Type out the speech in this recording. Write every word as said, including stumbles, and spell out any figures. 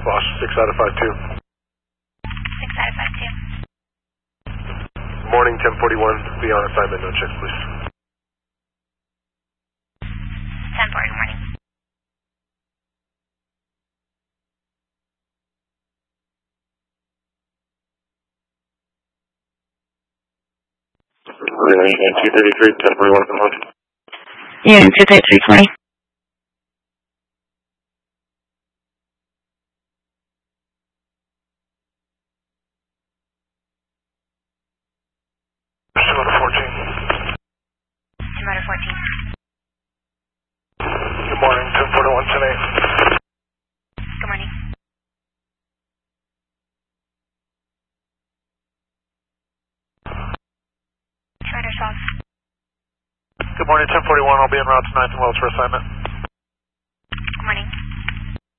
Bosch, six out of five two. six out of five two. Morning, ten forty-one, be on assignment, no checks, please. ten forty, morning. two thirty-three, ten forty-one, come on. Yeah, two thirty-three, twenty. fourteen. Good morning, ten forty-one, ten eight. Good morning. Two twelve. Good morning, ten forty-one, I'll be en route to ninth and Wells for assignment.